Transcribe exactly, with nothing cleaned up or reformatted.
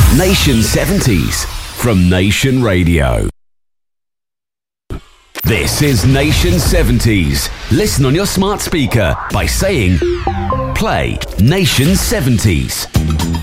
Nation seventies from Nation Radio. This is Nation seventies. Listen on your smart speaker by saying, play Nation seventies.